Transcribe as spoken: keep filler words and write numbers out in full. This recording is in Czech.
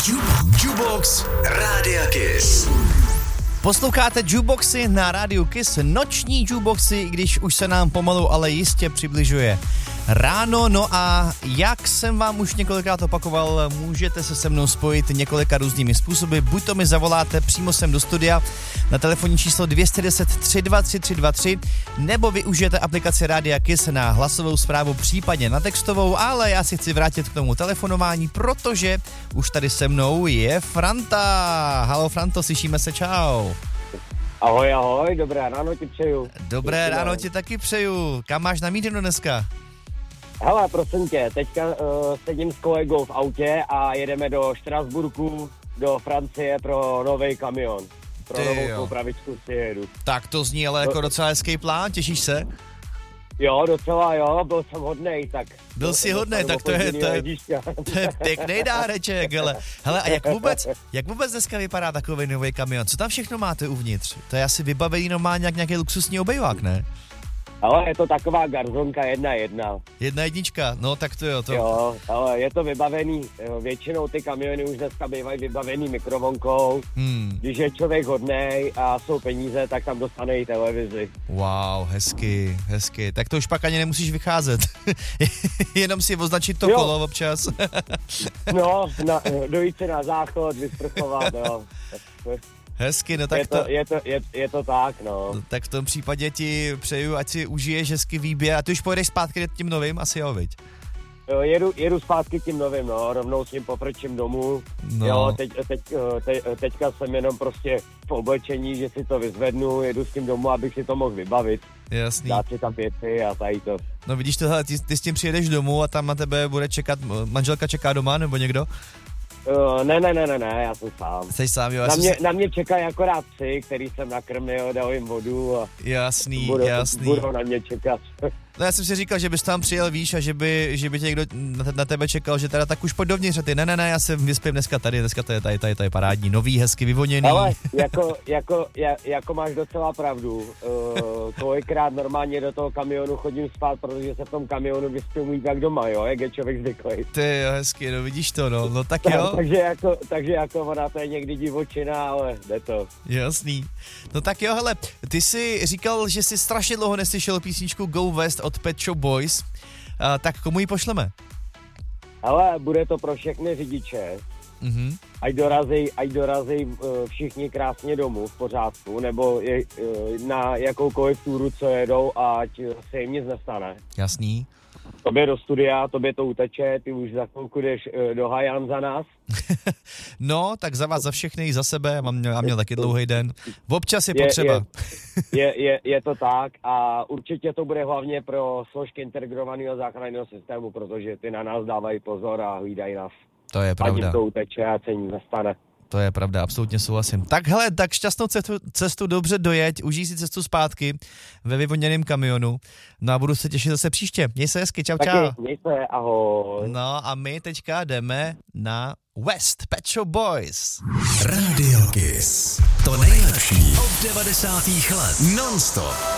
Jukebox Rádia Kiss. Posloucháte Jukeboxy na rádiu Kiss, noční jukeboxy, i když už se nám pomalu, ale jistě přibližuje ráno. No a jak jsem vám už několikrát opakoval, můžete se se mnou spojit několika různými způsoby. Buď to mi zavoláte přímo sem do studia na telefonní číslo dvě deset tři dva tři tři dva tři, nebo využijete aplikaci Rádia Kiss na hlasovou zprávu, případně na textovou, ale já si chci vrátit k tomu telefonování, protože už tady se mnou je Franta. Haló Franto, slyšíme se, čau. Ahoj, ahoj, dobré ráno ti přeju. Dobré Děkujeme. ráno ti taky přeju. Kam máš namířeno dneska? Hele, prosím tě, teďka uh, sedím s kolegou v autě a jedeme do Štrasburku, do Francie pro nový kamion. Pro Ty novou jo. soupravičku si jedu. Tak to zní ale jako No. docela hezký plán, těšíš se? Jo, docela jo, byl jsem hodnej, tak... Byl jsi hodnej, tak to je, to je, to je pěkný dáreček, hele. Hele, a jak vůbec, jak vůbec dneska vypadá takový nový kamion? Co tam všechno máte uvnitř? To je asi vybavený normálně jak nějaký luxusní obejvák, ne? Ale je to taková garzonka jedna jedna. Jedna jednička, no tak to jo, to... Jo, ale je to vybavený, jo, většinou ty kamiony už dneska bývají vybavený mikrovlnkou. Hmm, Když je člověk hodnej a jsou peníze, tak tam dostane i televizi. wow, hezky, hezky. Tak to už pak ani nemusíš vycházet. Jenom si označit to Jo. kolo občas. No, na, dojít si na záchod, vysprchovat, jo. Hezky, no tak Je to, to... je, to, je, je to tak, no. No, tak v tom případě ti přeju, ať si užiješ hezky výběr. A ty už pojedeš zpátky tím novým, asi jo, viď? Jo, Jedu, jedu zpátky tím novým, no, rovnou s ním poprčím domů. No. Jo, teď, teď, teď, teďka jsem jenom prostě v oblečení, že si to vyzvednu, jedu s tím domů, abych si to mohl vybavit. Jasný. Dát si tam věci a tady to. No vidíš to, hele, ty, ty s tím přijedeš domů a tam na tebe bude čekat, manželka čeká doma nebo někdo? Uh, ne, ne, ne, ne, ne, já jsem sám. Jsi sám, jo. Na jsem mě, se... na mě čekají akorát psy, který jsem nakrmil, dal jim vodu a Jasný, budou, jasný. budou na mě čekat. No já jsem si říkal, že bys tam přijel, víš, a že by, že by tě někdo na, te- na tebe čekal, že teda tak už pojď dovnǐř a ty, ne, ne, ne, já se vyspím dneska tady, dneska to je tady, tady, tady parádní, nový, hezky vyvoněný. Ale jako, jako, ja- jako máš docela pravdu, uh, kolikrát normálně do toho kamionu chodím spát, protože se v tom kamionu vyspím líp jak doma, jo, jak je člověk zvyklý. Ty jo, hezky, no vidíš to, no, no tak jo. takže, jako, takže jako ona to je někdy divočina, ale jde to. Jasný. No tak jo, hele, ty jsi říkal, že jsi strašně dlouho neslyšel písničku Go West od Pet Shop Boys, a, tak komu ji pošleme? Ale bude to pro všechny řidiče, Mhm. ať dorazí, ať dorazí uh, všichni krásně domů v pořádku, nebo je, uh, na jakoukoliv túru, co jedou, ať uh, se jim nic nestane. Jasný. Tobě do studia, tobě to uteče, ty už za chvilku jdeš uh, do Hajan za nás. No, tak za vás, za všechny, i za sebe, já mám, já měl taky dlouhý den. Občas je potřeba. Je, je, je, je to tak a určitě to bude hlavně pro složky integrovaného záchranného systému, protože ty na nás dávají pozor a hlídají nás. To je Ať pravda. jim to uteče a se nic nestane. To je pravda, absolutně souhlasím. Tak hele, tak šťastnou cestu, cestu dobře dojeď, užij si cestu zpátky ve vyvoněném kamionu. No a budu se těšit zase příště. Měj se hezky, čau, čau. Taky, měj se, ahoj. No a my teďka jdeme na West, Pet Shop Boys. Radio Kiss. To nejlepší od devadesátých let. Non-stop.